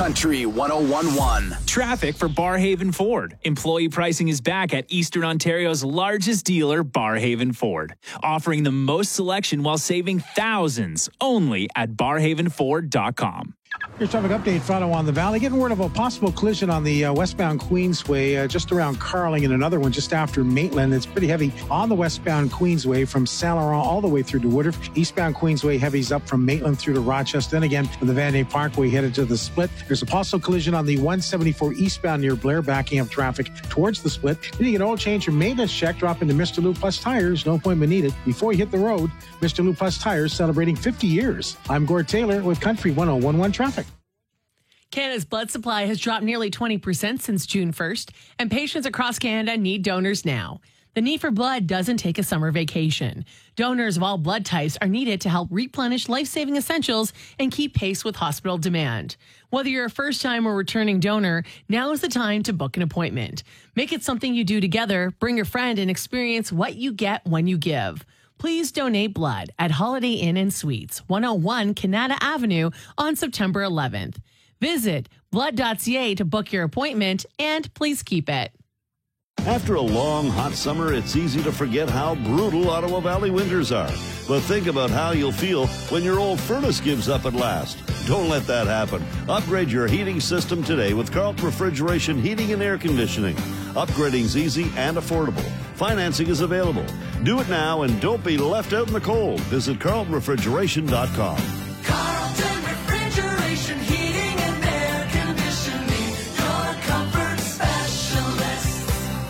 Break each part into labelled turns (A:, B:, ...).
A: Country 101.1.
B: Traffic for Barhaven Ford. Employee pricing is back at Eastern Ontario's largest dealer, Barhaven Ford. Offering the most selection while saving thousands only at barhavenford.com.
C: Your traffic update for Ottawa Valley. Getting word of a possible collision on the westbound Queensway just around Carling, and another one just after Maitland. It's pretty heavy on the westbound Queensway from Saint Laurent all the way through to Woodruff. Eastbound Queensway heavies up from Maitland through to Rochester. Then again, from the Van Day Parkway headed to the Split. There's a possible collision on the 174 eastbound near Blair, backing up traffic towards the Split. You need an oil change or maintenance check. Drop into Mr. Lou Plus Tires. No appointment needed. Before you hit the road, Mr. Lou Plus Tires celebrating 50 years. I'm Gord Taylor with Country 101.1 Traffic.
D: Canada's blood supply has dropped nearly 20% since June 1st, and patients across Canada need donors now. The need for blood doesn't take a summer vacation. Donors of all blood types are needed to help replenish life-saving essentials and keep pace with hospital demand. Whether you're a first-time or returning donor, now is the time to book an appointment. Make it something you do together, bring a friend, and experience what you get when you give. Please donate blood at Holiday Inn and Suites, 101 Canada Avenue on September 11th. Visit blood.ca to book your appointment, and please keep it.
E: After a long, hot summer, it's easy to forget how brutal Ottawa Valley winters are. But think about how you'll feel when your old furnace gives up at last. Don't let that happen. Upgrade your heating system today with Carlton Refrigeration Heating and Air Conditioning. Upgrading's easy and affordable. Financing is available. Do it now and don't be left out in the cold. Visit carltonrefrigeration.com.
F: Carlton Refrigeration Heating and Air Conditioning, your comfort specialist.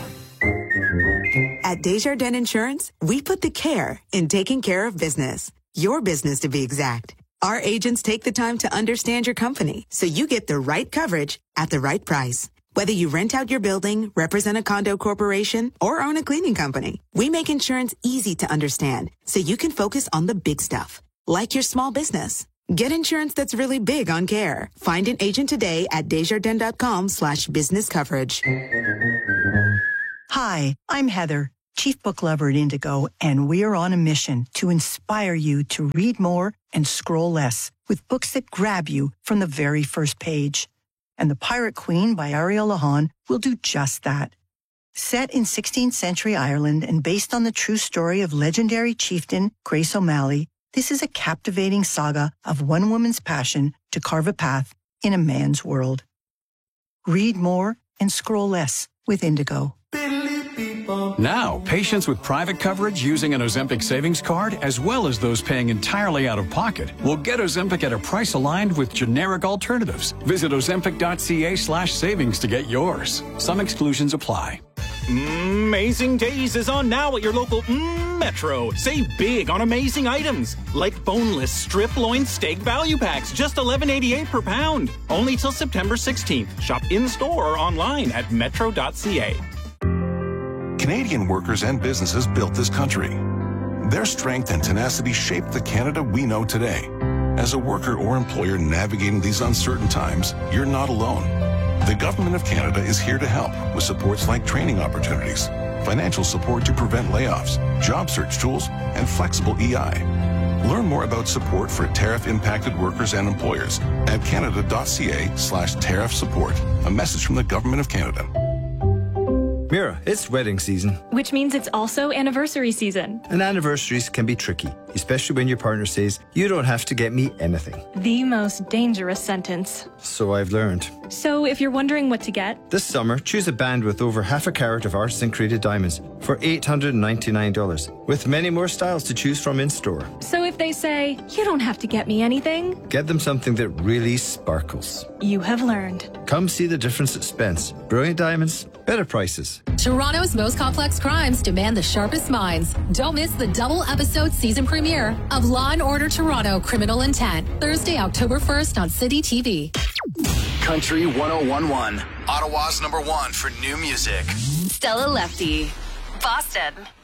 G: At Desjardins Insurance, we put the care in taking care of business. Your business, to be exact. Our agents take the time to understand your company so you get the right coverage at the right price. Whether you rent out your building, represent a condo corporation, or own a cleaning company, we make insurance easy to understand so you can focus on the big stuff, like your small business. Get insurance that's really big on care. Find an agent today at Desjardins.com/business coverage.
H: Hi, I'm Heather, Chief Book Lover at Indigo, and we're on a mission to inspire you to read more and scroll less with books that grab you from the very first page. And The Pirate Queen by Ariel Lahan will do just that. Set in 16th century Ireland and based on the true story of legendary chieftain Grace O'Malley, this is a captivating saga of one woman's passion to carve a path in a man's world. Read more and scroll less with Indigo.
I: Now, patients with private coverage using an Ozempic savings card, as well as those paying entirely out of pocket, will get Ozempic at a price aligned with generic alternatives. Visit ozempic.ca/savings to get yours. Some exclusions apply.
J: Amazing Days is on now at your local Metro. Save big on amazing items like boneless strip loin steak value packs, just $11.88 per pound. Only till September 16th. Shop in-store or online at metro.ca.
K: Canadian workers and businesses built this country. Their strength and tenacity shaped the Canada we know today. As a worker or employer navigating these uncertain times, you're not alone. The Government of Canada is here to help with supports like training opportunities, financial support to prevent layoffs, job search tools, and flexible EI. Learn more about support for tariff-impacted workers and employers at canada.ca/tariff support. A message from the Government of Canada.
L: Mira, it's wedding season.
M: Which means it's also anniversary season.
L: And anniversaries can be tricky, especially when your partner says, you don't have to get me anything.
M: The most dangerous sentence.
L: So I've learned.
M: So if you're wondering what to get,
L: this summer, choose a band with over half a carat of artisan-created diamonds for $899, with many more styles to choose from in-store.
M: So if they say, you don't have to get me anything,
L: get them something that really sparkles.
M: You have learned.
L: Come see the difference at Spence. Brilliant diamonds, better prices.
N: Toronto's most complex crimes demand the sharpest minds. Don't miss the double episode season premiere of Law & Order Toronto Criminal Intent, Thursday, October 1st on City TV.
A: Country 101.1, Ottawa's #1 for new music.
N: Stella Lefty, Boston.